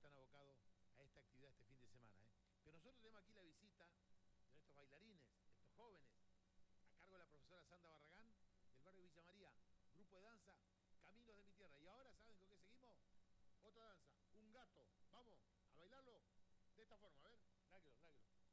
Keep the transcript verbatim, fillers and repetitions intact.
están abocados a esta actividad este fin de semana. ¿eh? Pero nosotros tenemos aquí la visita de estos bailarines, estos jóvenes, a cargo de la profesora Sandra Barragán, del barrio Villa María, grupo de danza, Caminos de mi Tierra. Y ahora, ¿saben con qué seguimos? Otra danza, un gato. Vamos a bailarlo de esta forma, a ver, láquelo, láquelo.